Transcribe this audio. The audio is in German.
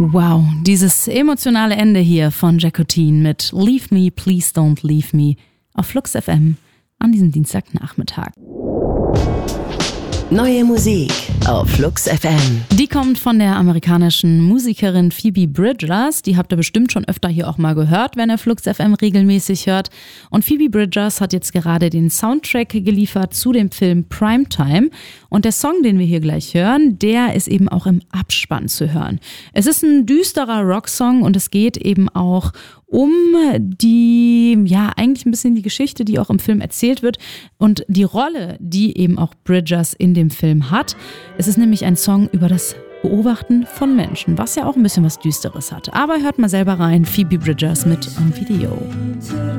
Wow, dieses emotionale Ende hier von Jacqueline mit Leave Me, Please Don't Leave Me auf Flux FM an diesem Dienstagnachmittag. Neue Musik auf Flux FM. Die kommt von der amerikanischen Musikerin Phoebe Bridgers. Die habt ihr bestimmt schon öfter hier auch mal gehört, wenn ihr Flux FM regelmäßig hört. Und Phoebe Bridgers hat jetzt gerade den Soundtrack geliefert zu dem Film Primetime. Und der Song, den wir hier gleich hören, der ist eben auch im Abspann zu hören. Es ist ein düsterer Rocksong und es geht eben auch um die, eigentlich ein bisschen die Geschichte, die auch im Film erzählt wird und die Rolle, die eben auch Bridgers in dem Film hat. Es ist nämlich ein Song über das Beobachten von Menschen, was ja auch ein bisschen was Düsteres hat. Aber hört mal selber rein, Phoebe Bridgers mit On Video.